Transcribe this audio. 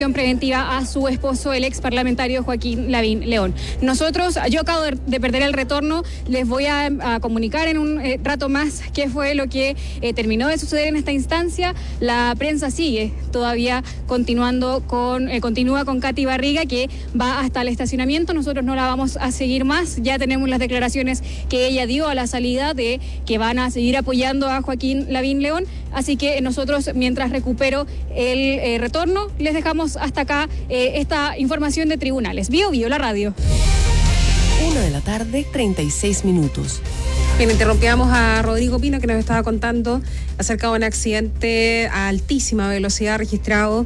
preventiva a su esposo, el ex parlamentario Joaquín Lavín León. Yo acabo de perder el retorno, les voy a comunicar en un rato más qué fue lo que terminó de suceder en esta instancia. La prensa sigue todavía continúa con Katy Barriga, que va hasta el estacionamiento. Nosotros no la vamos a seguir más, ya tenemos las declaraciones que ella dio a la salida de que van a seguir apoyando a Joaquín Lavín León, así que nosotros, mientras recupero el retorno, les dejamos hasta acá esta información de tribunales. Bio, la radio. 1:36 p.m. Bien, interrumpíamos a Rodrigo Pino, que nos estaba contando acerca de un accidente a altísima velocidad registrado